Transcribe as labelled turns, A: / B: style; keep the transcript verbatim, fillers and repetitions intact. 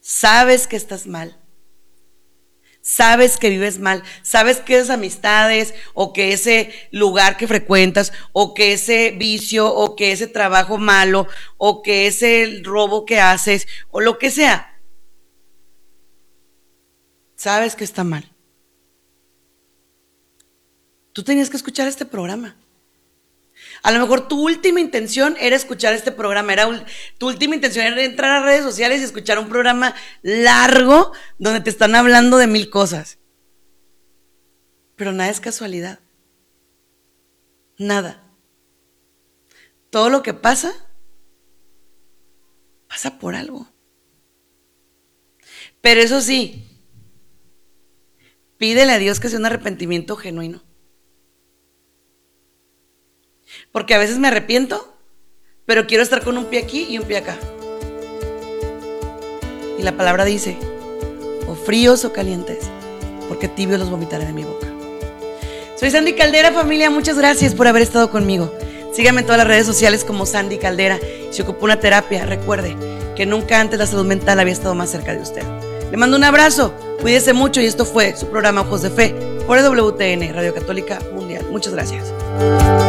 A: sabes que estás mal. Sabes que vives mal, sabes que esas amistades o que ese lugar que frecuentas o que ese vicio o que ese trabajo malo o que ese robo que haces o lo que sea, sabes que está mal. Tú tenías que escuchar este programa. A lo mejor tu última intención era escuchar este programa, era tu última intención era entrar a redes sociales y escuchar un programa largo donde te están hablando de mil cosas. Pero nada es casualidad. Nada. Todo lo que pasa, pasa por algo. Pero eso sí, pídele a Dios que sea un arrepentimiento genuino. Porque a veces me arrepiento, pero quiero estar con un pie aquí y un pie acá. Y la palabra dice, o fríos o calientes, porque tibios los vomitaré de mi boca. Soy Sandy Caldera, familia, muchas gracias por haber estado conmigo. Síganme en todas las redes sociales como Sandy Caldera. Si ocupa una terapia, recuerde que nunca antes la salud mental había estado más cerca de usted. Le mando un abrazo, cuídese mucho y esto fue su programa Ojos de Fe por W T N, Radio Católica Mundial. Muchas gracias.